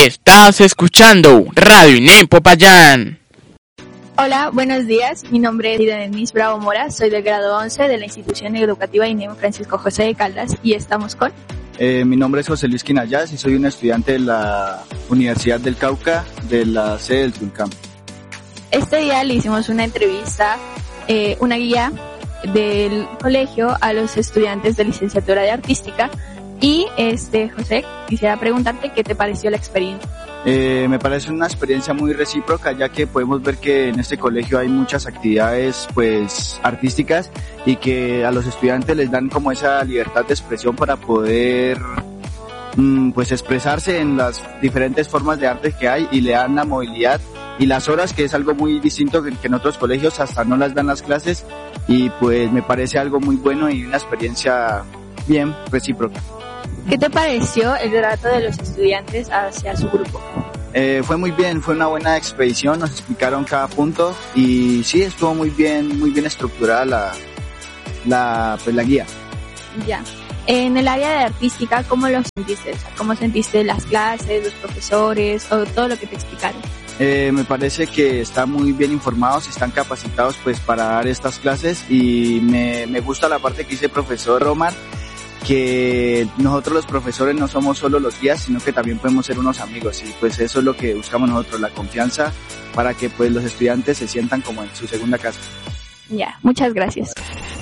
Estás escuchando Radio INEM Popayán. Hola, buenos días. Mi nombre es Denise Bravo Mora. Soy del grado 11 de la institución educativa INEM Francisco José de Caldas y estamos con... Mi nombre es José Luis Quinayas y soy un estudiante de la Universidad del Cauca, de la sede del Tulcán. Este día le hicimos una entrevista, una guía del colegio a los estudiantes de licenciatura de artística. Y José, quisiera preguntarte qué te pareció la experiencia. Me parece una experiencia muy recíproca, ya que podemos ver que en este colegio hay muchas actividades pues artísticas y que a los estudiantes les dan como esa libertad de expresión para poder pues expresarse en las diferentes formas de arte que hay, y le dan la movilidad y las horas, que es algo muy distinto que en otros colegios hasta no las dan las clases, y pues me parece algo muy bueno y una experiencia bien recíproca. ¿Qué te pareció el trato de los estudiantes hacia su grupo? Fue muy bien, fue una buena expedición, nos explicaron cada punto y sí, estuvo muy bien estructurada la guía. Ya. En el área de artística, ¿cómo lo sentiste? ¿Cómo sentiste las clases, los profesores o todo lo que te explicaron? Me parece que están muy bien informados, están capacitados pues para dar estas clases, y me gusta la parte que dice el profesor Omar, que nosotros los profesores no somos solo los guías, sino que también podemos ser unos amigos, y pues eso es lo que buscamos nosotros, la confianza para que pues los estudiantes se sientan como en su segunda casa. Ya, muchas gracias.